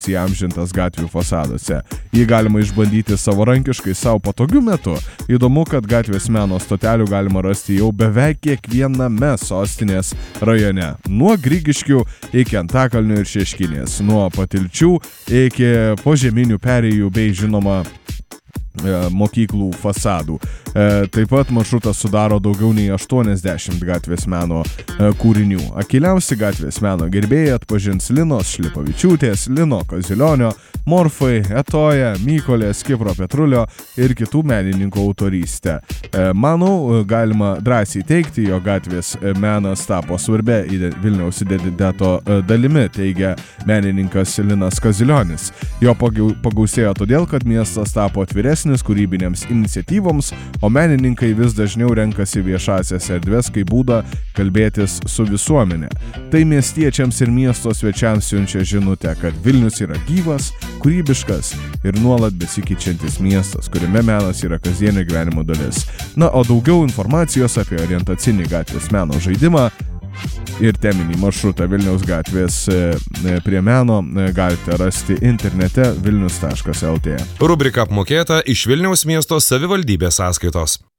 įamžintas gatvių fasaduose. Jį galima išbandyti savarankiškai savo patogiu metu. Įdomu, kad gatvės meno stotelių galima rasti jau beveik kiekviename sostinės rajone. Nuo Grigiškių iki Antakalnių ir Šeškinės, nuo Patilčių iki požeminių perėjų bei žinoma mokyklų fasadų. Taip pat maršrutas sudaro daugiau nei 80 gatvės meno kūrinių. Akiliausi gatvės meno gerbėjai atpažins Linos Šlipavičiūtės, Lino Kazilionio, Morfai, Etoja, Mykolės, Kipro Petrulio ir kitų menininkų autorystę. Manau, galima drąsiai teigti, jog gatvės menas tapo svarbia Vilniaus identiteto dalimi, teigia menininkas Linas Kazilionis. Jo pagausėjo todėl, kad miestas tapo atviresnis kūrybinėms iniciatyvoms, o menininkai vis dažniau renkasi viešasias erdves kaip būdą kalbėtis su visuomenė. Tai miestiečiams ir miesto svečiams siunčia žinutę, kad Vilnius yra gyvas, kūrybiškas ir nuolat besikeičiantis miestas, kuriame menas yra kasdienio gyvenimo dalis. Na, o daugiau informacijos apie orientacinį gatvės meno žaidimą ir teminį maršrutą Vilniaus gatvės prie meno galite rasti internete vilnius.lt. Rubrika apmokėta iš Vilniaus miesto savivaldybės sąskaitos.